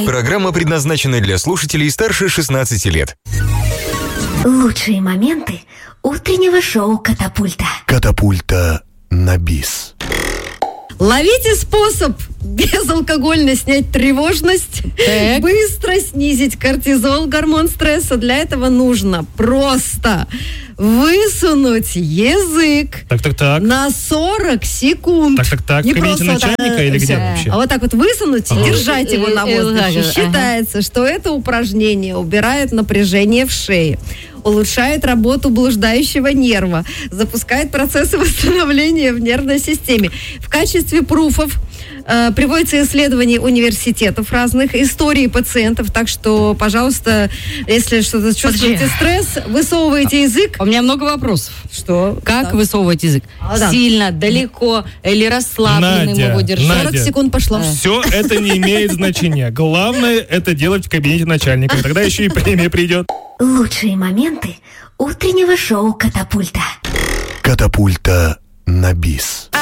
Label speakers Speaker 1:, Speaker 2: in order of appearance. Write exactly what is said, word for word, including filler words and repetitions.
Speaker 1: чай.
Speaker 2: Программа предназначена для слушателей старше шестнадцати лет.
Speaker 1: Лучшие моменты утреннего шоу «Катапульта».
Speaker 3: Катапульта на бис.
Speaker 4: Ловите способ безалкогольно снять тревожность,
Speaker 5: так.
Speaker 4: быстро снизить кортизол, гормон стресса. Для этого нужно просто высунуть язык
Speaker 6: так, так, так.
Speaker 4: на сорок секунд.
Speaker 6: Так, так, так.
Speaker 4: Не
Speaker 6: в кабинете
Speaker 4: просто
Speaker 6: начальника
Speaker 4: так,
Speaker 6: или где
Speaker 4: все.
Speaker 6: вообще?
Speaker 4: А вот так вот высунуть и
Speaker 6: Ага.
Speaker 4: держать его на
Speaker 5: Э, э,
Speaker 4: воздухе.
Speaker 5: ага.
Speaker 4: Считается, что это упражнение убирает напряжение в шее, улучшает работу блуждающего нерва, запускает процессы восстановления в нервной системе. В качестве пруфов э, приводятся исследования университетов разных, истории пациентов, так что, пожалуйста, если что-то чувствуете стресс, высовываете язык.
Speaker 5: У меня много вопросов.
Speaker 4: Что?
Speaker 5: Как
Speaker 4: Да.
Speaker 5: высовывать язык?
Speaker 4: А, да.
Speaker 5: Сильно, далеко или расслабленным
Speaker 6: Надя,
Speaker 5: его держать?
Speaker 6: Надя.
Speaker 4: сорок секунд пошло.
Speaker 6: Все это не имеет значения. Главное это делать в кабинете начальника. Тогда еще и премия придет.
Speaker 1: Лучшие моменты утреннего шоу «Катапульта».
Speaker 3: Катапульта на бис.